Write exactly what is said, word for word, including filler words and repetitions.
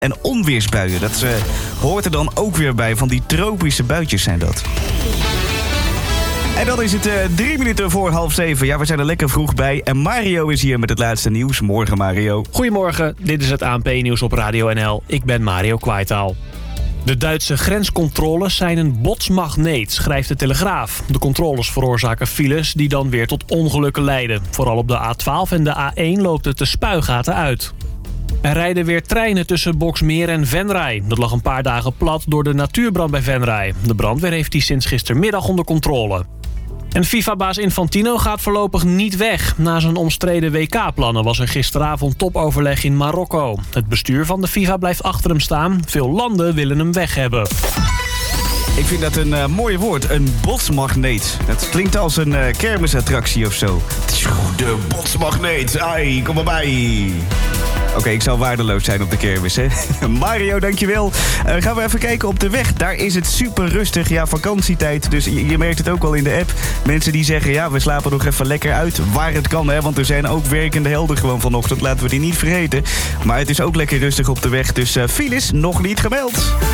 en onweersbuien. Dat uh, hoort er dan ook weer bij. Van die tropische buitjes zijn dat. En dan is het uh, drie minuten voor half zeven. Ja, we zijn er lekker vroeg bij. En Mario is hier met het laatste nieuws. Morgen, Mario. Goedemorgen, dit is het A N P-nieuws op Radio N L. Ik ben Mario Kwaitaal. De Duitse grenscontroles zijn een botsmagneet, schrijft de Telegraaf. De controles veroorzaken files die dan weer tot ongelukken leiden. Vooral op de A twaalf en de A één loopt het de spuigaten uit. Er rijden weer treinen tussen Boxmeer en Venray. Dat lag een paar dagen plat door de natuurbrand bij Venray. De brandweer heeft die sinds gistermiddag onder controle. En FIFA-baas Infantino gaat voorlopig niet weg. Na zijn omstreden W K-plannen was er gisteravond topoverleg in Marokko. Het bestuur van de FIFA blijft achter hem staan. Veel landen willen hem weg hebben. Ik vind dat een uh, mooi woord, een botsmagneet. Dat klinkt als een uh, kermisattractie of zo. De botsmagneet, ai, kom erbij. Oké, okay, ik zal waardeloos zijn op de kermis, hè. Mario, dankjewel. Uh, gaan we even kijken op de weg. Daar is het super rustig. Ja, vakantietijd. Dus je, je merkt het ook al in de app. Mensen die zeggen, ja, we slapen nog even lekker uit. Waar het kan, hè. Want er zijn ook werkende helden gewoon vanochtend. Laten we die niet vergeten. Maar het is ook lekker rustig op de weg. Dus uh, files nog niet gemeld.